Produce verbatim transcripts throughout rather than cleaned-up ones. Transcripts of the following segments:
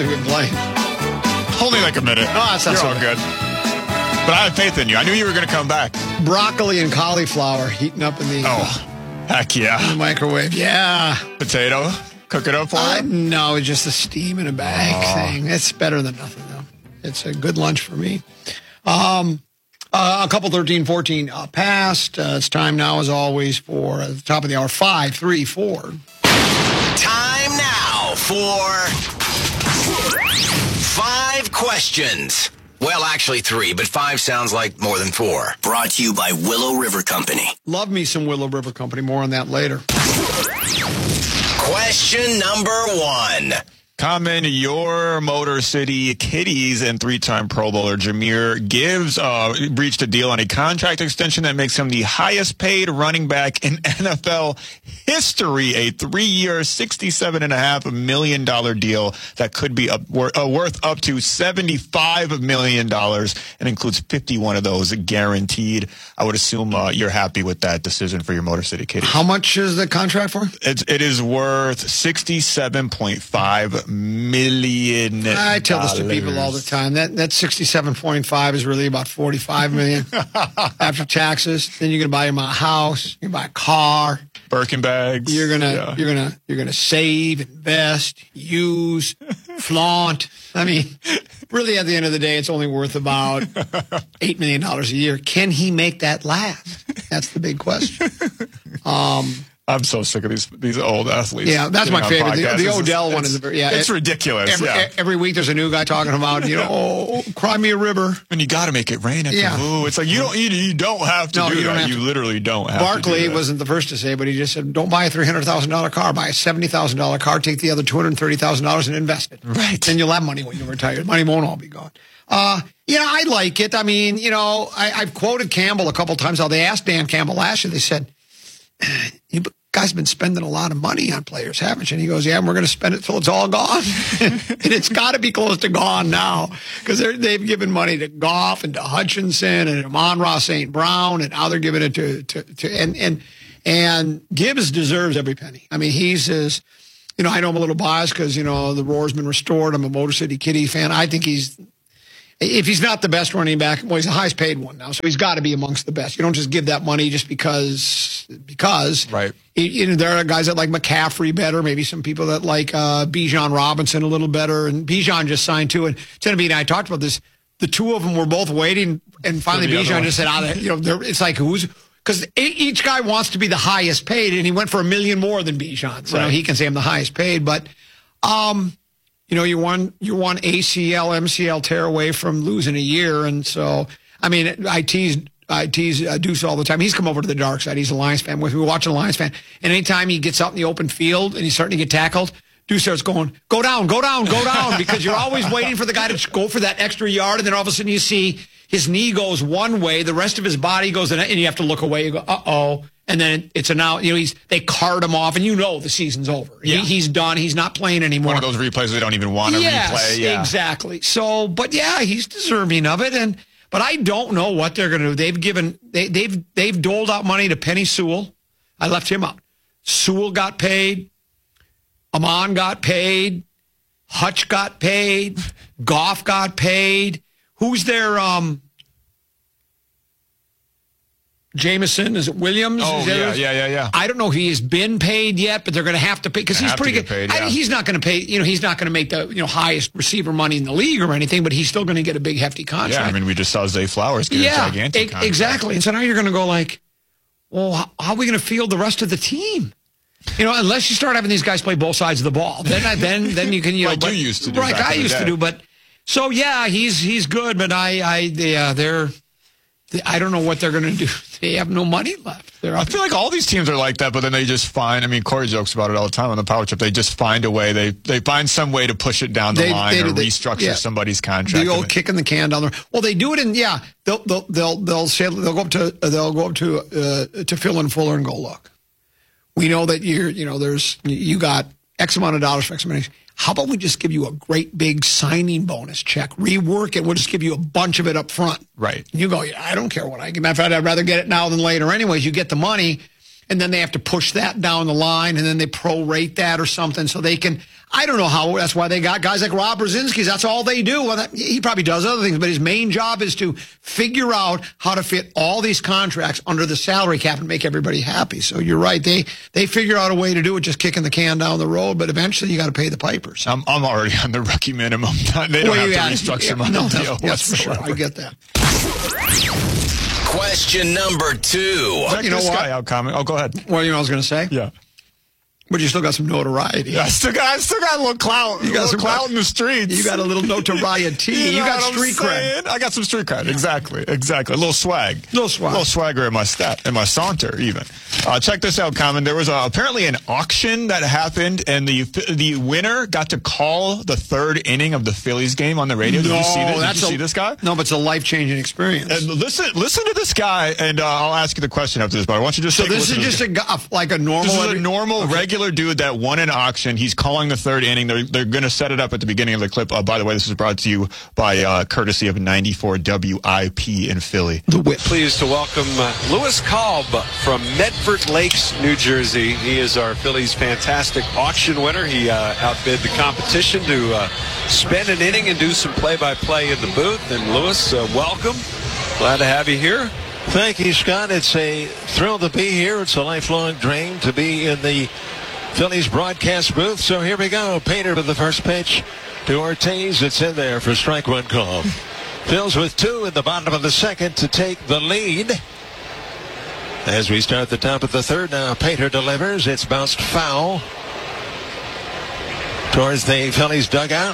They've been playing. Only like a minute. Oh, that's not You're so all bad. good. But I have faith in you. I knew you were going to come back. Broccoli and cauliflower heating up in the, Oh, heck in yeah. the microwave. Yeah. Potato. Cook it up for Uh, you? no, it's just a steam in a bag Oh. thing. It's better than nothing, though. It's a good lunch for me. Um, uh, a couple thirteen fourteen uh, passed. Uh, it's time now, as always, for uh, the top of the hour, five, three, four. Time now for five questions. Well, actually three, but five sounds like more than four. Brought to you by Willow River Company. Love me some Willow River Company. More on that later. Question number one. Common, your Motor City Kitties and three-time Pro Bowler Jahmyr Gibbs uh, reached a deal on a contract extension that makes him the highest-paid running back in N F L history. A three-year, sixty-seven point five million dollars deal that could be up, wor- uh, worth up to seventy-five million dollars and includes fifty-one of those guaranteed. I would assume uh, you're happy with that decision for your Motor City Kitties. How much is the contract for? It's, it is worth sixty-seven point five million dollars. I tell this to people all the time. That that sixty-seven point five is really about forty-five million dollars after taxes. Then you're going to buy him a house. You're going to buy a car. Birkin bags. You're gonna Yeah. you're gonna you're gonna save, invest, use, flaunt. I mean, really, at the end of the day, it's only worth about eight million dollars a year. Can he make that last? That's the big question. Um, I'm so sick of these these old athletes. Yeah, that's my getting on favorite. The, podcasts. the It's- Odell it's, one is a very, yeah. It's it- ridiculous. Every, yeah. every week there's a new guy talking about, you know, oh, cry me a river. And you got to make it rain at Yeah. the Woo. It's like you don't you, you don't have to No, do you don't that. have You to. literally don't have to. Barkley do that. wasn't the first to say, but he just said, don't buy a three hundred thousand dollars car, buy a seventy thousand dollars car, take the other two hundred thirty thousand dollars and invest it. Right. Then you'll have money when you retire. Money won't all be gone. Uh, yeah, I like it. I mean, you know, I, I've quoted Campbell a couple times. How they asked Dan Campbell last year, they said, you guys been spending a lot of money on players, haven't you? And he goes, yeah, and we're going to spend it till it's all gone. And it's got to be close to gone now because they've given money to Goff and to Hutchinson and Amon-Ra Saint Brown, and now they're giving it to, to, to and, and, and Gibbs deserves every penny. I mean, he's his, you know, I know I'm a little biased because, you know, the Roar's been restored. I'm a Motor City Kitty fan. I think he's, if he's not the best running back, well, he's the highest paid one now, so he's got to be amongst the best. You don't just give that money just because, because. Right. You know, there are guys that like McCaffrey better, maybe some people that like uh, Bijan Robinson a little better, and Bijan just signed too. And Genevieve and I talked about this. The two of them were both waiting, and finally the other Bijan one. just said, ah, you know, it's like who's, because each guy wants to be the highest paid, and he went for a million more than Bijan, so Right. he can say I'm the highest paid, but, um, you know, you one you one A C L, M C L tear away from losing a year, and so I mean, I tease I tease uh, Deuce all the time. He's come over to the dark side. He's a Lions fan with me. We're watching a Lions fan, and anytime he gets out in the open field and he's starting to get tackled, Deuce starts going, "Go down, go down, go down," because you're always waiting for the guy to go for that extra yard, and then all of a sudden you see his knee goes one way, the rest of his body goes, and you have to look away. You go, "Uh oh." And then it's a now, you know, he's they cart him off, and you know the season's over. Yeah. He, he's done. He's not playing anymore. One of those replays they don't even want to Yes, replay. Yeah. exactly. So, but yeah, he's deserving of it. And but I don't know what they're going to do. They've given they they've they've doled out money to Penny Sewell. I left him out. Sewell got paid. Amon got paid. Hutch got paid. Goff got paid. Who's their um? Jameson, is it Williams? Oh, Is that yeah, yours? yeah, yeah, yeah. I don't know if he has been paid yet, but they're going to have to pay because Gonna he's have to pretty get good. paid, I, yeah. he's not going to pay. You know, he's not going to make the you know highest receiver money in the league or anything, but he's still going to get a big hefty contract. Yeah, I mean, we just saw Zay Flowers get yeah, a gigantic e- contract. exactly. And so now you're going to go like, well, how, how are we going to field the rest of the team? You know, unless you start having these guys play both sides of the ball, then I- then then you can you know. Like but, you used to do right? back I in the used to day. do, but so yeah, he's he's good, but I I yeah they're. I don't know what they're going to do. They have no money left. They're I up feel like all these teams are like that, but then they just find, I mean, Corey jokes about it all the time on the Power Trip. They just find a way. They they find some way to push it down the They- line they or do. They- restructure yeah. somebody's contract. the old kicking the can down the. Well, they do it in yeah. They'll they'll they'll they'll say they'll go up to they'll go up to uh, to Phil and Fuller and go, look, we know that you're you know there's you got X amount of dollars for X amount of, how about we just give you a great big signing bonus check, rework it, we'll just give you a bunch of it up front. Right. And you go, yeah, I don't care what I get. Matter of fact, I'd rather get it now than later anyways. You get the money, and then they have to push that down the line, and then they prorate that or something so they can. I don't know how. That's why they got guys like Rob Brzezinski. That's all they do. Well, that, he probably does other things, but his main job is to figure out how to fit all these contracts under the salary cap and make everybody happy. So you're right. They they figure out a way to do it, just kicking the can down the road. But eventually, you got to pay the pipers. I'm I'm already on the rookie minimum. They don't well, have to yeah, restructure yeah, my no, deal. Yes, for sure. I get that. Question number two. Check you know this what? guy out comment. Oh, go ahead. Well, you know what I was going to say? Yeah. But you still got some notoriety. Yeah, I still got, I still got a little clout. You got some clout in the streets. You got a little notoriety. You, you, know got what I'm street cred. saying? I got some street cred. Exactly. Exactly. A little swag. Little swag. A little swagger in my step, in my saunter, even. Uh, check this out, Common. There was a, apparently an auction that happened, and the the winner got to call the third inning of the Phillies game on the radio. Did no, you see this? Did that's you a, see this guy? No, but it's a life-changing experience. And listen, listen to this guy, and uh, I'll ask you the question after this. But I want you to just so take a this is listen to just a guy, like a normal. This is every, a normal, okay. regular dude that won an auction. He's calling the third inning. They're, they're going to set it up at the beginning of the clip. Uh, by the way, this is brought to you by uh, courtesy of ninety-four W I P in Philly. The whip. Pleased to welcome uh, Lewis Kalb from Medford Lakes, New Jersey. He is our Phillies' fantastic auction winner. He uh, outbid the competition to uh, spend an inning and do some play-by-play in the booth. And Lewis, uh, welcome. Glad to have you here. Thank you, Scott. It's a thrill to be here. It's a lifelong dream to be in the Phillies broadcast booth. So here we go. Painter with the first pitch to Ortiz. It's in there for strike one call. Phils with two in the bottom of the second to take the lead. As we start the top of the third now, Painter delivers. It's bounced foul towards the Phillies dugout.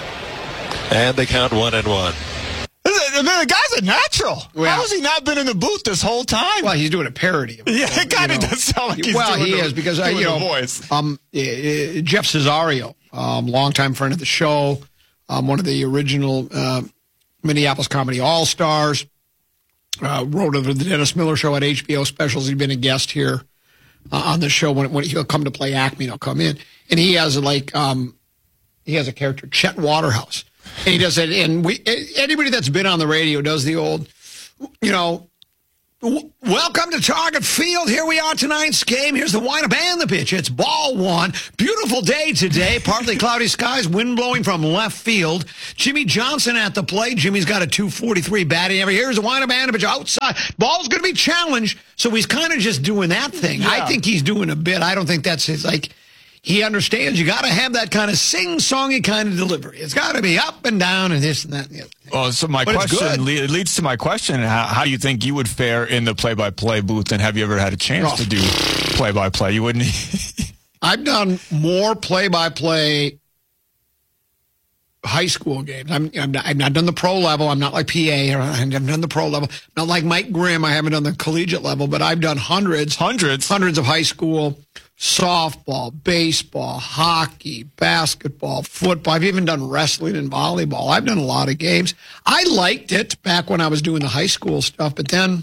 And they count one and one. The guy's a natural. Well, How has he not been in the booth this whole time? Well, he's doing a parody. Of it, yeah, it kind of you know. does sound like he's well, doing he the, is because uh, doing you know, the voice. Um, uh, Jeff Cesario, um, longtime friend of the show, um, one of the original uh, Minneapolis Comedy All Stars. Uh, wrote of the Dennis Miller Show at H B O specials. He's been a guest here uh, on the show when when he'll come to play Acme. And I'll come in, and he has like um, he has a character, Chet Waterhouse. And he does it, and we anybody that's been on the radio does the old, you know, w- welcome to Target Field. Here we are tonight's game. Here's the windup and the pitch. It's ball one. Beautiful day today. Partly cloudy skies, wind blowing from left field. Jimmy Johnson at the plate. Jimmy's got a two forty-three batting average. Here's the windup and the pitch outside. Ball's going to be challenged. So he's kind of just doing that thing. Yeah. I think he's doing a bit. I don't think that's his, like, he understands you got to have that kind of sing-songy kind of delivery. It's got to be up and down and this and that. And the other thing. Well, so my But it's question good. le- leads to my question: how, how do you think you would fare in the play-by-play booth? And have you ever had a chance Oh. to do play-by-play? You wouldn't. I've done more play-by-play high school games. I'm, I'm not, I've not done the pro level. I'm not like P A. Or I've done the pro level. Not like Mike Grimm. I haven't done the collegiate level, but I've done hundreds, Hundreds. hundreds of high school softball, baseball, hockey, basketball, football. I've even done wrestling and volleyball. I've done a lot of games. I liked it back when I was doing the high school stuff, but then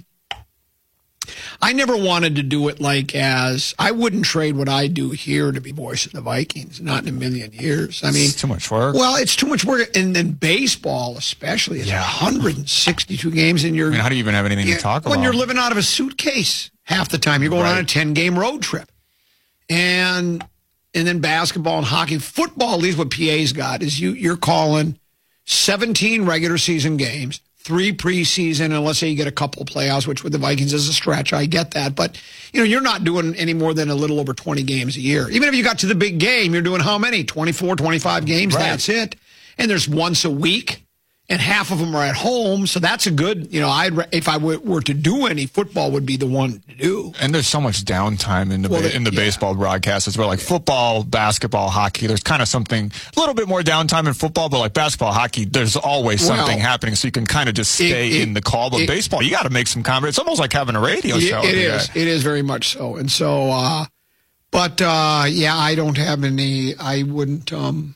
I never wanted to do it like as I wouldn't trade what I do here to be voice of the Vikings. Not in a million years. I mean, It's too much work. well, it's too much work, and then baseball especially. It's Yeah. one hundred sixty-two games in your. I mean, how do you even have anything to talk when about? you're living out of a suitcase half the time, you're going on a Right. ten-game road trip, and and then basketball and hockey, football. At least what P A's got is you you're calling seventeen regular season games, three preseason, and let's say you get a couple of playoffs, which with the Vikings is a stretch. I get that, but you know you're not doing any more than a little over twenty games a year. Even if you got to the big game, you're doing how many? twenty-four, twenty-five games. Right. That's it. And there's once a week. And half of them are at home, so that's a good, you know, I'd re- if I w- were to do any, football would be the one to do. And there's so much downtime in the Well, ba- in the yeah. baseball broadcast as well. Like football, basketball, hockey. There's kind of something a little bit more downtime in football, but like basketball, hockey, there's always Well, something happening, so you can kind of just stay it- in the call. But it- baseball, you got to make some comment. It's almost like having a radio It, show. it every is, day. it is very much so. And so, uh, but uh, yeah, I don't have any. I wouldn't. Um,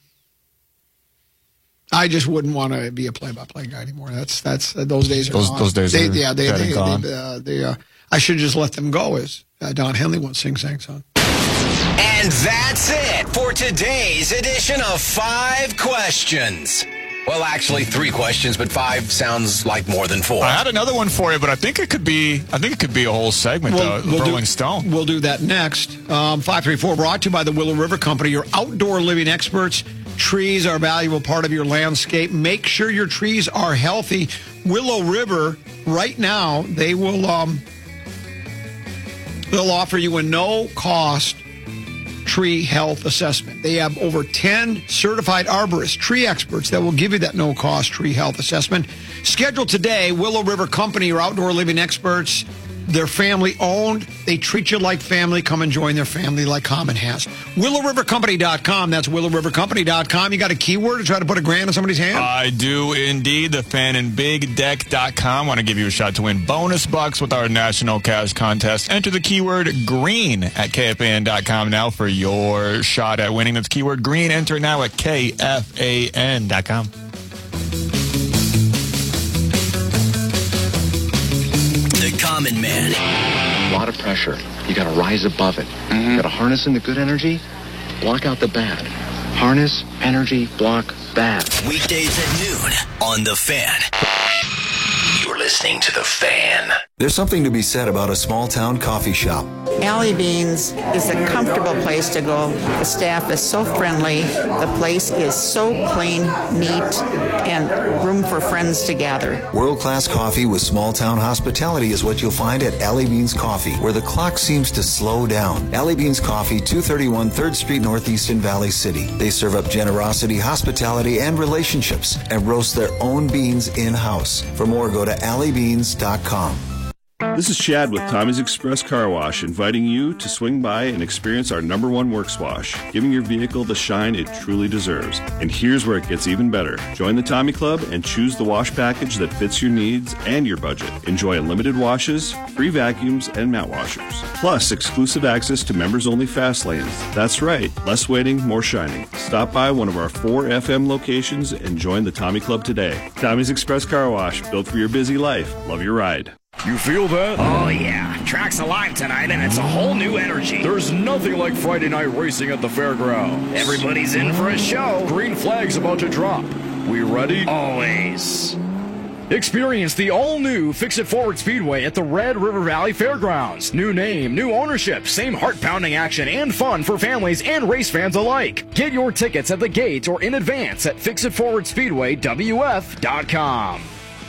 I just wouldn't want to be a play-by-play guy anymore. That's that's uh, those days are Those- gone. those days they, are yeah, they, dead they, and gone. They, uh, they, uh, I should just let them go, as uh, Don Henley once sing sang song. And that's it for today's edition of Five Questions. Well, actually, three questions, but five sounds like more than four. I had another one for you, but I think it could be. I think it could be a whole segment. We'll, though, we'll Rolling do, Stone. We'll do that next. Um, five three four brought to you by the Willow River Company, your outdoor living experts. Trees are a valuable part of your landscape. Make sure your trees are healthy. Willow River, right now, they will um, they'll offer you a no-cost tree health assessment. They have over ten certified arborists, tree experts that will give you that no-cost tree health assessment. Schedule today. Willow River Company, your outdoor living experts. They're family-owned. They treat you like family. Come and join their family like Common has. willow river company dot com. That's willow river company dot com. You got a keyword to try to put a grand in somebody's hand? I do indeed. The fan and big deck dot com. Want to give you a shot to win bonus bucks with our national cash contest. Enter the keyword green at K F A N dot com now for your shot at winning. That's keyword green. Enter it now at K F A N dot com. The Common Man. A lot of pressure. You got to rise above it. Mm-hmm. You got to harness in the good energy, block out the bad. Harness, energy, block, bad. Weekdays at noon on The Fan. You're listening to The Fan. There's something to be said about a small-town coffee shop. Alley Beans is a comfortable place to go. The staff is so friendly. The place is so clean, neat, and room for friends to gather. World-class coffee with small-town hospitality is what you'll find at Alley Beans Coffee, where the clock seems to slow down. Alley Beans Coffee, two thirty-one third Street Northeast in Valley City. They serve up generosity, hospitality, and relationships, and roast their own beans in-house. For more, go to alley beans dot com. This is Chad with Tommy's Express Car Wash, inviting you to swing by and experience our number one works wash, giving your vehicle the shine it truly deserves. And here's where it gets even better. Join the Tommy Club and choose the wash package that fits your needs and your budget. Enjoy unlimited washes, free vacuums, and mat washers. Plus, exclusive access to members-only fast lanes. That's right, less waiting, more shining. Stop by one of our four F M locations and join the Tommy Club today. Tommy's Express Car Wash, built for your busy life. Love your ride. You feel that? Oh, yeah. Track's alive tonight, and it's a whole new energy. There's nothing like Friday night racing at the fairgrounds. Everybody's in for a show. Green flag's about to drop. We ready? Always. Experience the all-new Fix-It Forward Speedway at the Red River Valley Fairgrounds. New name, new ownership, same heart-pounding action and fun for families and race fans alike. Get your tickets at the gate or in advance at fix it forward speedway w f dot com.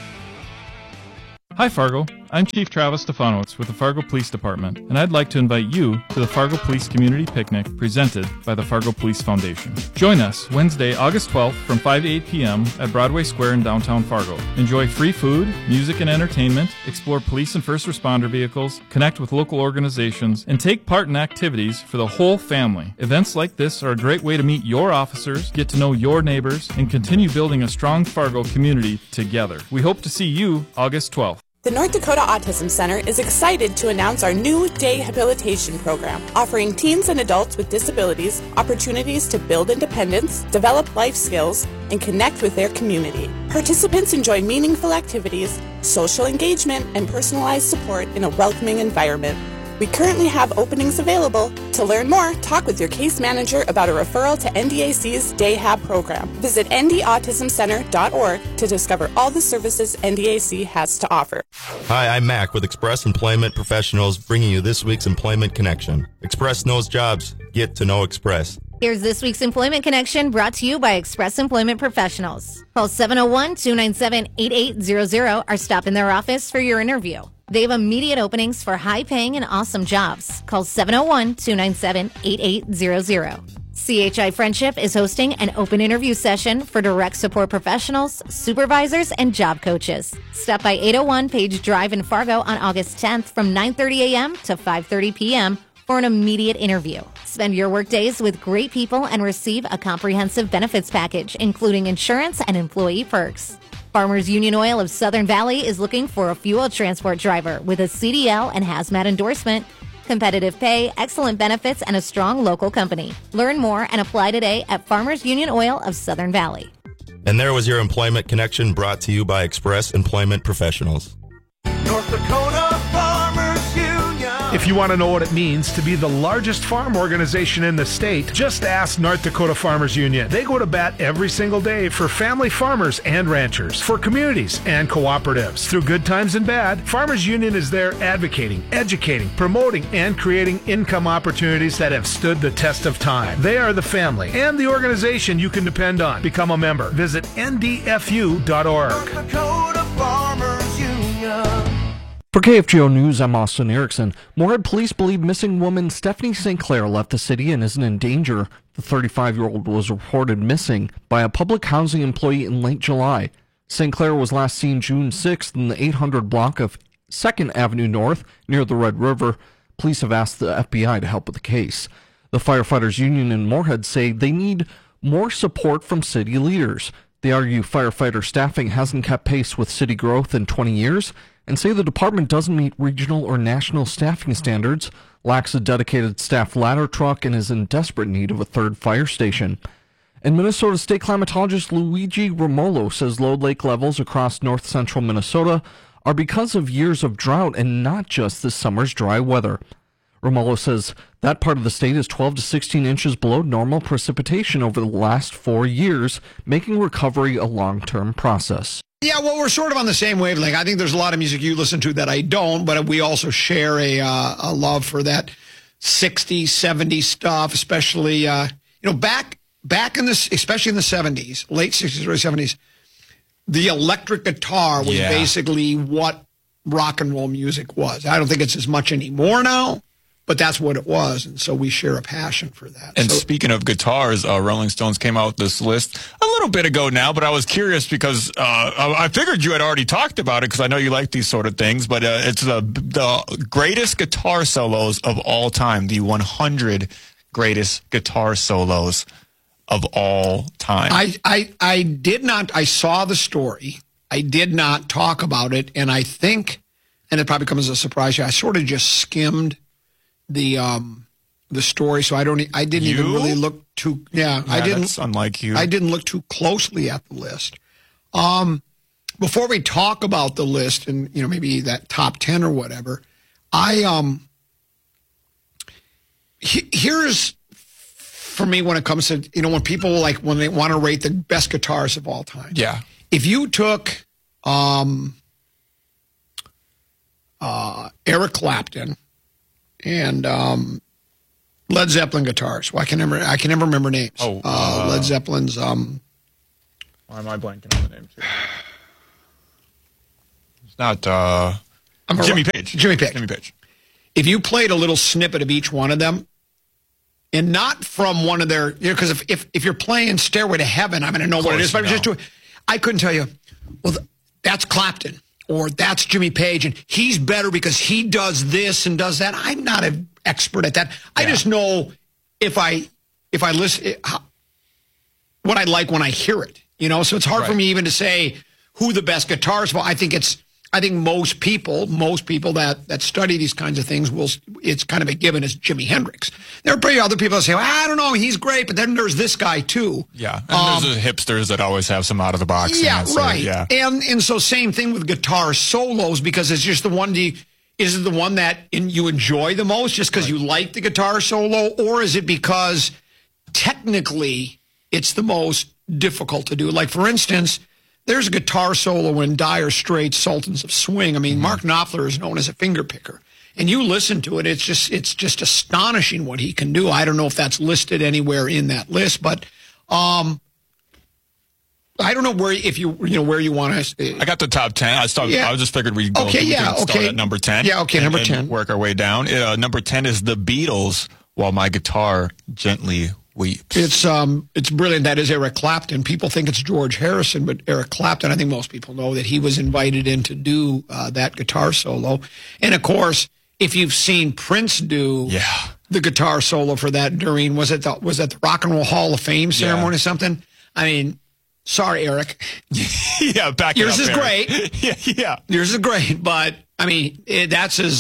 Hi Fargo, I'm Chief Travis Stefanowicz with the Fargo Police Department, and I'd like to invite you to the Fargo Police Community Picnic presented by the Fargo Police Foundation. Join us Wednesday, August twelfth from five to eight p.m. at Broadway Square in downtown Fargo. Enjoy free food, music and entertainment, explore police and first responder vehicles, connect with local organizations, and take part in activities for the whole family. Events like this are a great way to meet your officers, get to know your neighbors, and continue building a strong Fargo community together. We hope to see you August twelfth. The North Dakota Autism Center is excited to announce our new day habilitation program, offering teens and adults with disabilities opportunities to build independence, develop life skills, and connect with their community. Participants enjoy meaningful activities, social engagement, and personalized support in a welcoming environment. We currently have openings available. To learn more, talk with your case manager about a referral to N D A C's Day Hab program. Visit n d autism center dot org to discover all the services N D A C has to offer. Hi, I'm Mac with Express Employment Professionals, bringing you this week's Employment Connection. Express knows jobs. Get to know Express. Here's this week's Employment Connection brought to you by Express Employment Professionals. Call seven oh one, two nine seven, eight eight zero zero or stop in their office for your interview. They have immediate openings for high-paying and awesome jobs. Call seven oh one, two nine seven, eight eight zero zero. C H I Friendship is hosting an open interview session for direct support professionals, supervisors, and job coaches. Stop by eight oh one Page Drive in Fargo on August tenth from nine thirty a.m. to five thirty p.m. for an immediate interview. Spend your work days with great people and receive a comprehensive benefits package, including insurance and employee perks. Farmers Union Oil of Southern Valley is looking for a fuel transport driver with a C D L and hazmat endorsement, competitive pay, excellent benefits, and a strong local company. Learn more and apply today at Farmers Union Oil of Southern Valley. And there was your Employment Connection brought to you by Express Employment Professionals. North Dakota Farmers Union. If If you want to know what it means to be the largest farm organization in the state, just ask North Dakota Farmers Union. They go to bat every single day for family farmers and ranchers, for communities and cooperatives. Through good times and bad, Farmers Union is there advocating, educating, promoting, and creating income opportunities that have stood the test of time. They are the family and the organization you can depend on. Become a member. Visit N D F U dot org. North Dakota Farmers Union. For K F G O News, I'm Austin Erickson. Moorhead police believe missing woman Stephanie Saint Clair left the city and isn't in danger. The thirty-five-year-old was reported missing by a public housing employee in late July. Saint Clair was last seen June sixth in the eight hundred block of second Avenue North near the Red River. Police have asked the F B I to help with the case. The Firefighters Union in Moorhead say they need more support from city leaders. They argue firefighter staffing hasn't kept pace with city growth in twenty years and say the department doesn't meet regional or national staffing standards, lacks a dedicated staff ladder truck, and is in desperate need of a third fire station. And Minnesota State climatologist Luigi Romolo says low lake levels across north-central Minnesota are because of years of drought and not just this summer's dry weather. Romolo says that part of the state is twelve to sixteen inches below normal precipitation over the last four years, making recovery a long-term process. Yeah, well, we're sort of on the same wavelength. I think there's a lot of music you listen to that I don't, but we also share a uh, a love for that sixties, seventies stuff, especially, uh, you know, back back in this, especially in the seventies, late sixties, early seventies, the electric guitar was Yeah. basically what rock and roll music was. I don't think it's as much anymore now, but that's what it was, and so we share a passion for that. And so, speaking of guitars, uh, Rolling Stones came out with this list a little bit ago now, but I was curious because uh, I, I figured you had already talked about it because I know you like these sort of things, but uh, it's the, the greatest guitar solos of all time, the one hundred greatest guitar solos of all time. I, I, I did not, I saw the story. I did not talk about it, and I think, and it probably comes as a surprise to you, I sort of just skimmed the um the story, so I don't I didn't You? even really look too yeah, Yeah, I didn't that's unlike you. I didn't look too closely at the list. Um before we talk about the list and you know maybe that top ten or whatever, I um he, here's for me when it comes to you know when people like when they want to rate the best guitars of all time. Yeah. If you took um uh Eric Clapton and um, Led Zeppelin guitars. Well, I can never, I can never remember names. Oh, uh, uh, Led Zeppelin's. Um, why am I blanking on the name too? It's not uh, I'm a- Jimmy Page. Jimmy Page. Jimmy Page. If you played a little snippet of each one of them, and not from one of their, you know, because if, if if you're playing Stairway to Heaven, I'm going to know what it is. But I'm just doing. I couldn't tell you. Well, th- that's Clapton. Or that's Jimmy Page, and he's better because he does this and does that. I'm not an expert at that. I just know if I if I listen, how, what I like when I hear it. You know, so it's hard for me even to say who the best guitarist. Well, I think it's. I think most people, most people that that study these kinds of things will. It's kind of a given as Jimi Hendrix. There are pretty other people that say, well, I don't know, he's great, but then there's this guy too. Yeah, and Um, there's the hipsters that always have some out of the box. Yeah, answer. right. Yeah. And and so same thing with guitar solos because it's just the one. Do you, is it the one that in, you enjoy the most just because you like the guitar solo, or is it because technically it's the most difficult to do? Like for instance, there's a guitar solo in Dire Straits' Sultans of Swing. I mean, Mm-hmm. Mark Knopfler is known as a finger picker. And you listen to it, it's just it's just astonishing what he can do. I don't know if that's listed anywhere in that list, but um, I don't know where if you you know where you want to. I got the top ten. I started, Yeah. I just figured we'd go. Okay, we yeah, could start okay. at number ten. Yeah, okay, and- number and ten. Work our way down. Uh, number ten is the Beatles. While my guitar gently weeps. It's um it's brilliant. That is Eric Clapton. People think it's George Harrison, but Eric Clapton. I think most people know that he was invited in to do uh, that guitar solo. And of course, if you've seen Prince do yeah. the guitar solo for that during was it the, was that the Rock and Roll Hall of Fame ceremony or something? I mean, sorry, Eric. yeah, back it Yours up, is Eric. great. yeah, yeah. Yours is great, but I mean it, that's as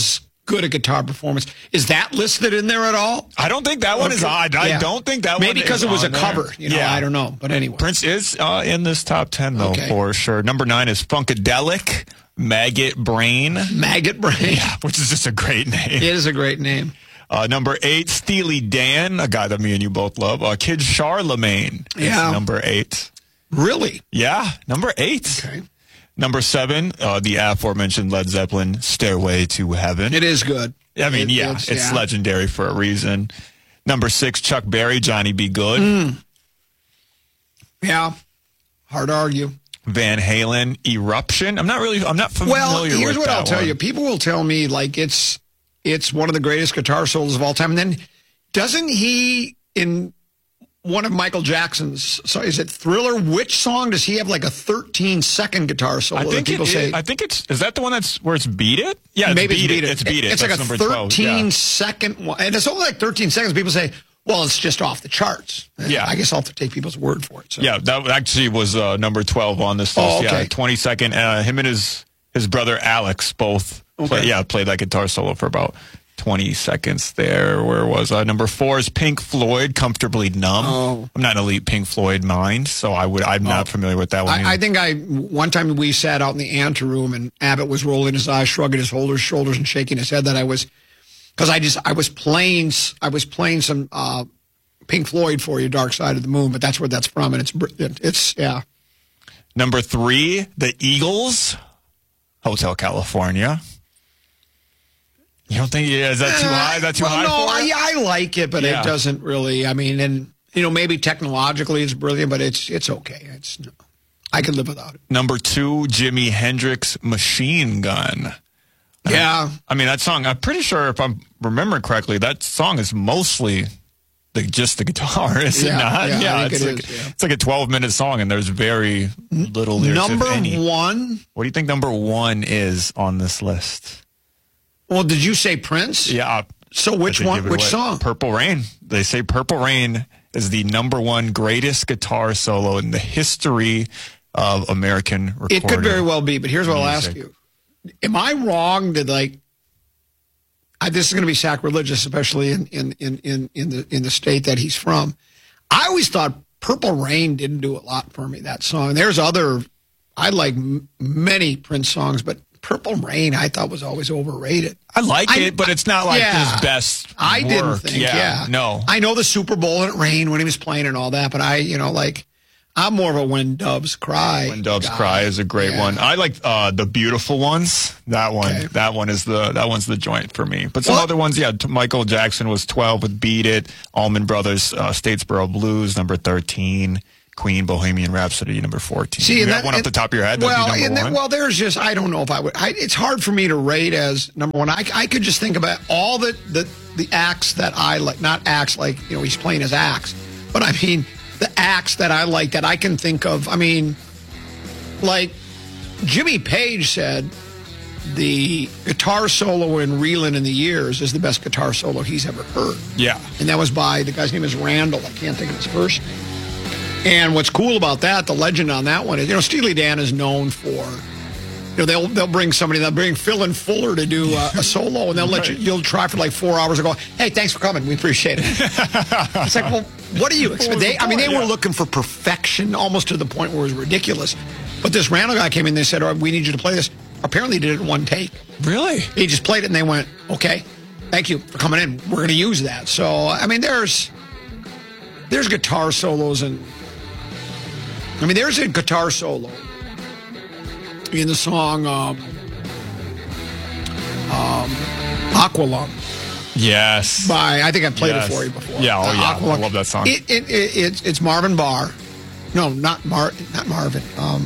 good a guitar performance. Is that listed in there at all? I don't think that one Okay. is on. I Yeah. don't think that Maybe one because is it was a on there. cover. You know, Yeah. I don't know. But anyway. Prince is uh, in this top ten, though, Okay. for sure. Number nine is Funkadelic, Maggot Brain. Maggot Brain. Yeah, which is just a great name. It is a great name. Uh, number eight, Steely Dan, a guy that me and you both love. Uh, Kid Charlemagne is Yeah. number eight. Really? Yeah, number eight. Okay. Number seven, uh, the aforementioned Led Zeppelin, Stairway to Heaven. It is good. I mean, It- yeah, it's- it's, yeah. legendary for a reason. Number six, Chuck Berry, Johnny Be Good. Mm. Yeah. Hard to argue. Van Halen, Eruption. I'm not really, I'm not familiar Well, with here's what that I'll tell one. you. People will tell me like it's it's one of the greatest guitar solos of all time. And then doesn't he in one of Michael Jackson's? So is it Thriller? Which song does he have like a thirteen second guitar solo? I think that people it, say. I think it's, is that the one that's where it's Beat It? Yeah, it's maybe Beat, it's beat it. it. It's Beat It. It's That's like a number twelve. thirteen Yeah. second one, and it's only like thirteen seconds. People say, "Well, it's just off the charts." Yeah. I guess I'll have to take people's word for it. So. Yeah, that actually was uh, number twelve on this list. Oh, okay. Yeah, twenty second. Uh, him and his his brother Alex both Okay. play, yeah played that guitar solo for about twenty seconds there. Where was I? Number four is Pink Floyd, Comfortably Numb. Oh. I'm not an elite Pink Floyd mind, so I would I'm not familiar with that one. either. I, I think I one time we sat out in the anteroom and Abbott was rolling his eyes, shrugging his shoulders, shoulders, and shaking his head. That I was because I just I was playing I was playing some uh, Pink Floyd for you, Dark Side of the Moon, but that's where that's from, and it's br- it, it's yeah. Number three, the Eagles, Hotel California. You don't think yeah, is that too high? Is that too well, high no, for it? I, I like it, but Yeah. it doesn't really. I mean, and you know, maybe technologically it's brilliant, but it's it's okay. It's no, I can live without it. Number two, Jimi Hendrix, Machine Gun. Yeah. I mean, that song, I'm pretty sure if I'm remembering correctly, that song is mostly the, just the guitar, is Yeah, it not? yeah, I think it's, it like, is, yeah. it's like a twelve minute song, and there's very little lyrics, Number if any. one. What do you think number one is on this list? Well, did you say Prince? Yeah. So which I think one? give it Which away. song? Purple Rain. They say Purple Rain is the number one greatest guitar solo in the history of American recording. It could very well be, but here's what I'll ask music. you: am I wrong that like I, this is going to be sacrilegious, especially in, in, in, in, in the in the state that he's from? I always thought Purple Rain didn't do a lot for me. That song. There's other. I like m- many Prince songs, but Purple Rain I thought was always overrated. I like I- it, but it's not like yeah. his best I didn't work. think. Yeah, Yeah, no. I know the Super Bowl and it rained when he was playing and all that, but I, you know, like I'm more of a When Doves Cry. When Doves guy. Cry is a great Yeah. one. I like uh, the Beautiful Ones. That one, Okay. that one is the that one's the joint for me. But some Well- other ones, yeah. t- Michael Jackson was twelve with Beat It. Allman Brothers, uh, Statesboro Blues, number thirteen. Queen, Bohemian Rhapsody, number fourteen. See, you and have that- one off and- the top of your head. Well, That'd be and number then, one. well, there's just I don't know if I would. I, it's hard for me to rate as number one. I, I could just think about all the, the the acts that I like. Not acts like you know he's playing his acts, but I mean the acts that I like that I can think of. I mean, like Jimmy Page said, the guitar solo in "Reelin' in the Years" is the best guitar solo he's ever heard. yeah. And that was by the guy's name is Randall. I can't think of his first name. And what's cool about that, the legend on that one is, you know, Steely Dan is known for, you know, they'll they'll bring somebody, they'll bring Phil and Fuller to do a, a solo, and they'll let you, you'll try for like four hours and go, hey, thanks for coming, we appreciate it. It's like, well, what do you expect? They, I mean, they were looking for perfection, almost to the point where it was ridiculous. But this Randall guy came in, they said, all right, we need you to play this. Apparently did it in one take. Really? He just played it, and they went, okay, thank you for coming in. We're going to use that. So, I mean, there's there's guitar solos, and I mean, there's a guitar solo in the song um, um, Aqualung. Yes. By, I think I played Yes. it for you before. Yeah, oh Uh, yeah. Aqualung. I love that song. It, it, it, it's, it's Marvin Barr. No, not Mar, not Marvin. Um,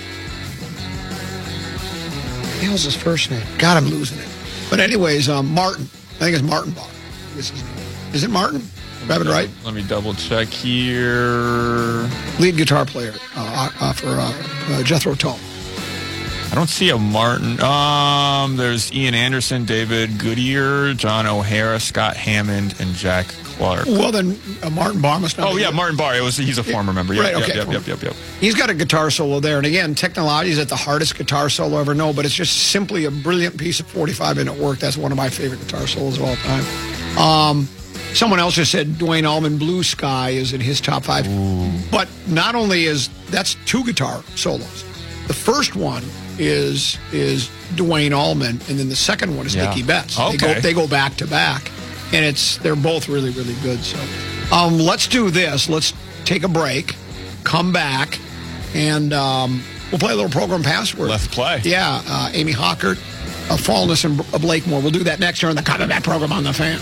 what the hell's his first name? God, I'm losing it. But anyways, um, Martin. I think it's Martin Barr. This is, is it Martin? Do I have it right? Let me double check here. Lead guitar player uh, uh, for uh, uh, Jethro Tull. I don't see a Martin. Um, there's Ian Anderson, David Goodyear, John O'Hara, Scott Hammond, and Jack Water. Well, then uh, Martin Barr must not Oh, be yeah, good. Martin Barr. It was, he's a former member. Yep, Right, yep, okay. Yep, yep, yep, yep. He's got a guitar solo there. And again, technology is at the hardest guitar solo ever known, but it's just simply a brilliant piece of forty-five minute work. That's one of my favorite guitar solos of all time. Um, someone else just said Duane Allman, Blue Sky is in his top five. Ooh. But not only is, that's two guitar solos. The first one is is Duane Allman, and then the second one is Yeah. Dickie Betts. Okay. They go, they go back to back. And it's they're both really, really good. So um, let's do this. Let's take a break, come back, and um, we'll play a little program password. Let's play. Yeah, uh, Amy Hockert, uh, Fallness, and uh, Blakemore. We'll do that next year on the Coming Back program on The Fan.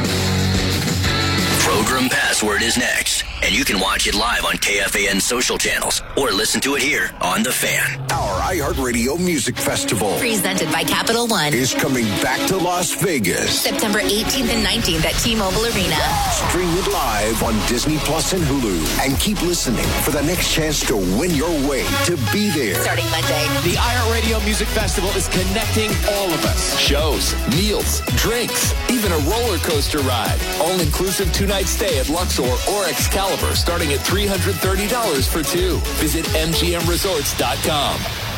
Program Password is next, and you can watch it live on K F A N social channels or listen to it here on The Fan. Our iHeartRadio Music Festival Presented by Capital One. is coming back to Las Vegas. September eighteenth and nineteenth at T-Mobile Arena. Stream it live on Disney Plus and Hulu. And keep listening for the next chance to win your way to be there. Starting Monday. The iHeartRadio Music Festival is connecting all of us. Shows, meals, drinks, even a roller coaster ride. All-inclusive two-night stay at Luxor or Excalibur starting at three hundred thirty dollars for two. Visit M G M resorts dot com.